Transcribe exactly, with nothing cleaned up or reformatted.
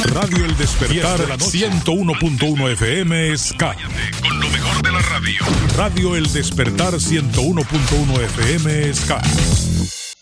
Radio El Despertar ciento uno punto uno F M Ska. Con lo mejor de la radio. Radio El Despertar ciento uno punto uno F M Ska.